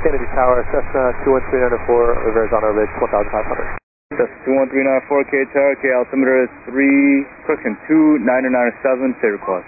Kennedy Tower, Cessna 21394, reverse on orbit 1500. Cessna 21394, K Tower, K altimeter is 2997, say request.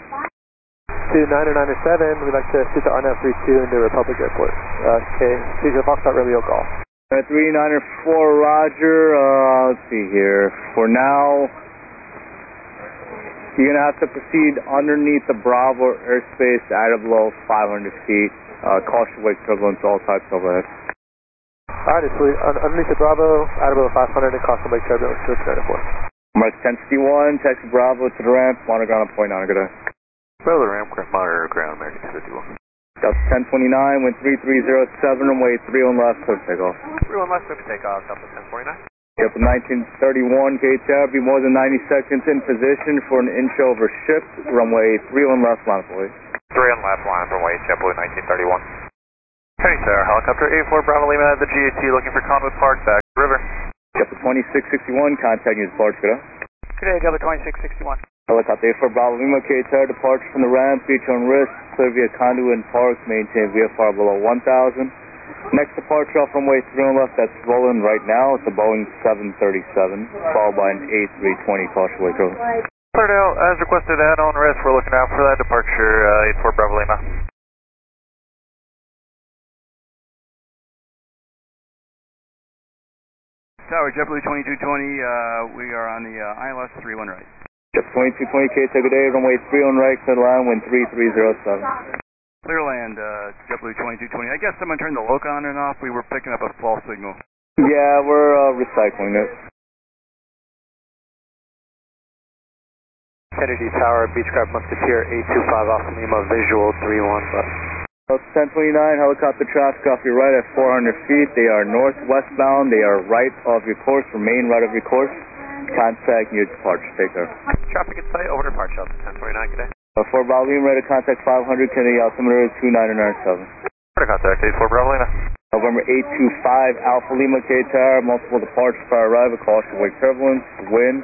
2997, we'd like to shoot the RNAV 32 into Republic Airport. Okay, speak to Foxtrot Romeo Golf. 394, roger, let's see here. For now, you're going to have to proceed underneath the Bravo airspace at or below 500 feet. Caution wake turbulence, all types overhead. Alright, so underneath the Bravo, at or below 500, and caution wake turbulence, 294. Mark 1051, taxi Bravo to the ramp, monitor ground on point 9, good day. Bravo to the ramp, monitor ground, American 251. Delta 1029, wind 3307, runway 31 left, clear for takeoff. 31 left, clear for takeoff, Delta 1049. Delta 1931, KTAB, be more than 90 seconds in position for an inch over shift, runway 31 left, line of way. 31 left, line runway, JetBlue 1931. Hey, sir, helicopter 84 Bravo Lima at the GAT looking for Conwood Park, back river. Delta 2661, contact news departure, good day. Good day, Delta 2661. Helicopter 84 Bravo Lima, KTAB, departure from the ramp, beach on risk, clear via conduit and park, maintain VFR below 1000. Next departure off runway 31 left, that's rolling right now, it's a Boeing 737, followed by an A320, caution wake turbulence. Lauderdale, as requested, add on risk, we're looking out for that departure, 84 Bravo Lima. Tower, JetBlue 2220, we are on the ILS 31 right. JetBlue 2220, KTAB, good day, runway 31 right, clear line, wind 3307. Clear land, JetBlue 2220. I guess someone turned the loc on and off. We were picking up a false signal. Yeah, we're recycling it. Kennedy Tower, Beechcraft Musketeer 825 Alpha Lima, visual 31 left. Delta 1029, helicopter traffic off your right at 400 feet. They are northwestbound. They are right of your course, remain right of your course. Contact near departure. Take care. Traffic in sight, over departure, 1029, good day. For Bravo Lima, ready to contact 500, Kennedy altimeter is 2997. Ready to contact 84 Bravo Lima. November 825, Alpha Lima, K Tower, multiple departures prior arrival, caution wake turbulence, wind.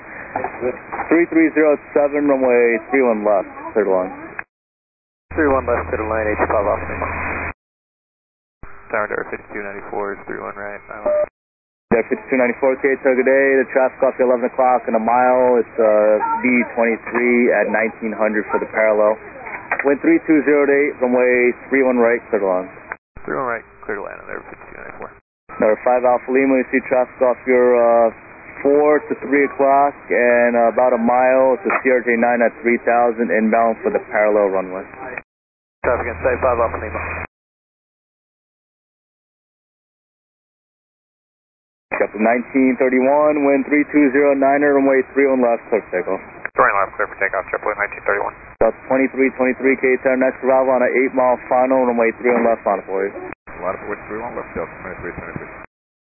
3307, runway 31 left, clear to line. 31 left, clear to line, 825 Alpha Lima. Tower 5294 is 31 right, Yeah, 5294, K Tower, good day. The traffic off at 11 o'clock in a mile. It's B23 at 1900 for the parallel. Wind 3208, runway 31 right, clear to line. 31 right, clear to land on there, 5294. Number 5 Alpha Lima, you see traffic off your 4 to 3 o'clock and about a mile. It's a CRJ9 at 3000 inbound for the parallel runway. Traffic in sight, 5 Alpha Lima. Delta 1931, wind 3209er, runway 31 left, clear for takeoff. 31 left, clear for takeoff, JetBlue 1931. Delta 2323, K-Tower, next arrival on an 8-mile final, runway 31 left, line of way. A lot of which 31 left, Delta 2323.